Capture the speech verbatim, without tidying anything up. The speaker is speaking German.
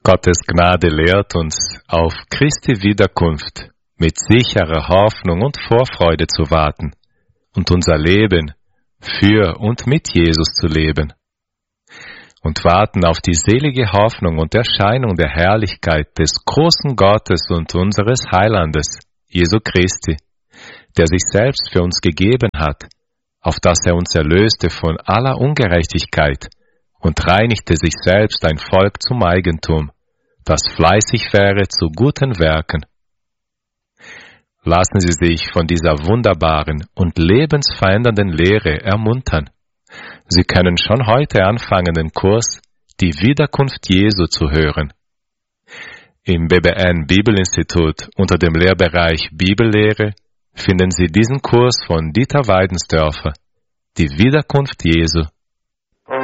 Gottes Gnade lehrt uns, auf Christi Wiederkunft mit sicherer Hoffnung und Vorfreude zu warten und unser Leben für und mit Jesus zu leben. Und warten auf die selige Hoffnung und Erscheinung der Herrlichkeit des großen Gottes und unseres Heilandes, Jesu Christi, der sich selbst für uns gegeben hat, auf dass er uns erlöste von aller Ungerechtigkeit und reinigte sich selbst ein Volk zum Eigentum, das fleißig wäre zu guten Werken. Lassen Sie sich von dieser wunderbaren und lebensverändernden Lehre ermuntern. Sie können schon heute anfangen, den Kurs Die Wiederkunft Jesu zu hören. Im B B N Bibelinstitut unter dem Lehrbereich Bibellehre finden Sie diesen Kurs von Dieter Weidensdörfer, Die Wiederkunft Jesu.